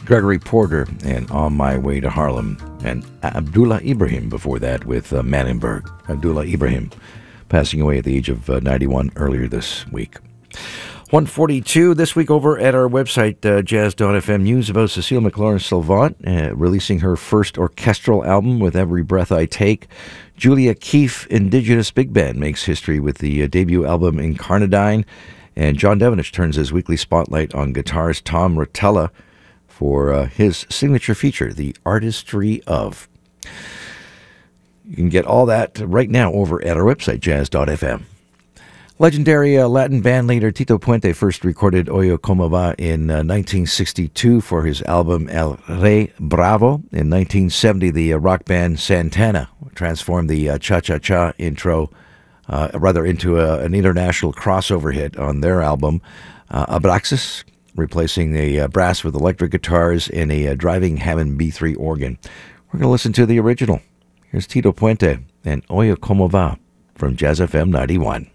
Gregory Porter and On My Way to Harlem, and Abdullah Ibrahim before that with Mannenberg. Abdullah Ibrahim passing away at the age of 91 earlier this week. 1:42 this week over at our website, jazz.fm, news about Cecile McLaurin-Salvant releasing her first orchestral album, With Every Breath I Take. Julia Keefe Indigenous Big Band makes history with the debut album Incarnadine. And John Devenich turns his weekly spotlight on guitarist Tom Rotella for his signature feature, The Artistry Of. You can get all that right now over at our website, jazz.fm. Legendary Latin band leader Tito Puente first recorded Oye Como Va in 1962 for his album El Rey Bravo. In 1970, the rock band Santana transformed the Cha-Cha-Cha intro into an international crossover hit on their album Abraxas, replacing the brass with electric guitars and a driving Hammond B3 organ. We're going to listen to the original. Here's Tito Puente and Oye Como Va from Jazz FM 91.